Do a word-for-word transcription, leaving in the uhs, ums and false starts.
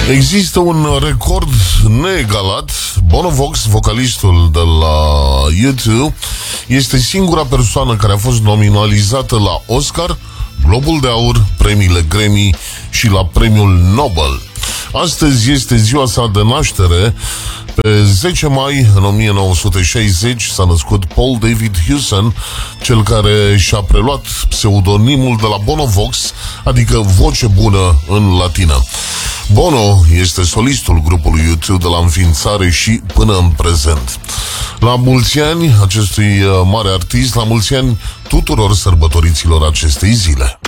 Există un record neegalat. Bono Vox, vocalistul de la U doi, este singura persoană care a fost nominalizată la Oscar, Globul de Aur, premiile Grammy și la premiul Nobel. Astăzi este ziua sa de naștere. Pe zece mai în o mie nouă sute șaizeci s-a născut Paul David Hewson, cel care și-a preluat pseudonimul de la Bono Vox, adică voce bună în latină. Bono este solistul grupului U doi de la înființare și până în prezent. La mulți ani acestui mare artist, la mulți ani tuturor sărbătoriților acestei zile.